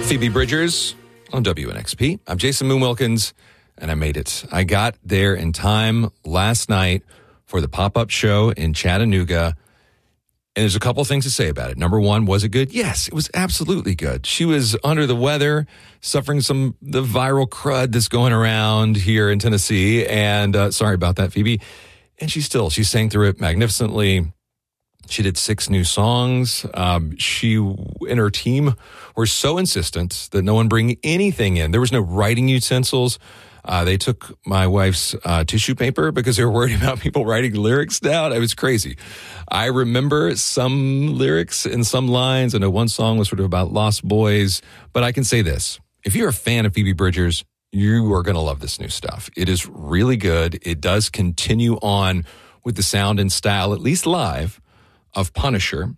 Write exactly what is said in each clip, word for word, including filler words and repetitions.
Phoebe Bridgers on W N X P. I'm Jason Moon Wilkins, and I made it. I got there in time last night for the pop-up show in Chattanooga, and there's a couple things to say about it. Number one, was it good? Yes, it was absolutely good. She was under the weather, suffering some the viral crud that's going around here in Tennessee, and uh, sorry about that, Phoebe. And she still, she sang through it magnificently. She did six new songs. Um, she and her team were so insistent that no one bring anything in. There was no writing utensils. Uh, they took my wife's uh, tissue paper because they were worried about people writing lyrics down. It was crazy. I remember some lyrics and some lines. I know one song was sort of about lost boys. But I can say this. If you're a fan of Phoebe Bridgers, you are going to love this new stuff. It is really good. It does continue on with the sound and style, at least live, of Punisher.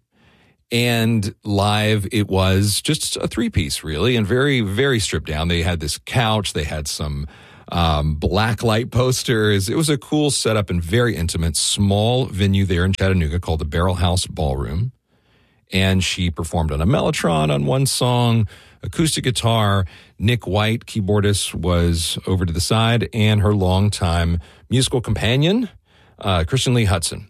And live, it was just a three-piece, really, and very, very stripped down. They had this couch. They had some um, black light posters. It was a cool setup and very intimate, small venue there in Chattanooga called the Barrel House Ballroom. And she performed on a Mellotron on one song, acoustic guitar. Nick White, keyboardist, was over to the side, and her longtime musical companion, uh, Christian Lee Hudson.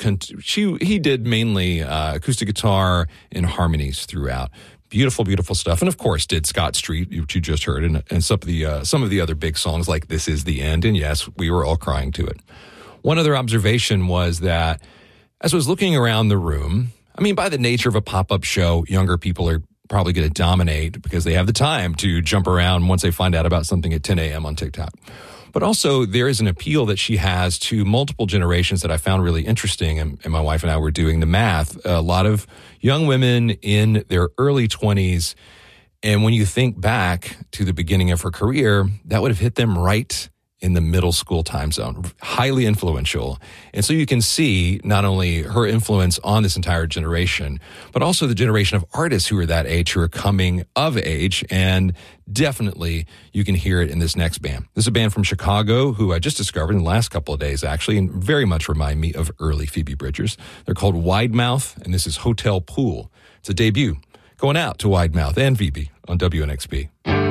She he did mainly uh, acoustic guitar and harmonies throughout. Beautiful, beautiful stuff, and of course did Scott Street, which you just heard, and, and some of the uh, some of the other big songs like "This Is the End." And yes, we were all crying to it. One other observation was that as I was looking around the room, I mean, by the nature of a pop-up show, younger people are probably going to dominate because they have the time to jump around once they find out about something at ten a.m. on TikTok. But also, there is an appeal that she has to multiple generations that I found really interesting. And, and my wife and I were doing the math. A lot of young women in their early twenties. And when you think back to the beginning of her career, that would have hit them right in the middle school time zone. Highly influential. And so you can see not only her influence on this entire generation, but also the generation of artists who are that age, who are coming of age. And definitely you can hear it in this next band. This is a band from Chicago who I just discovered in the last couple of days, actually, and very much remind me of early Phoebe Bridgers. They're called Wide Mouth, and this is Hotel Pool. It's a debut. Going out to Wide Mouth and Phoebe on W N X P.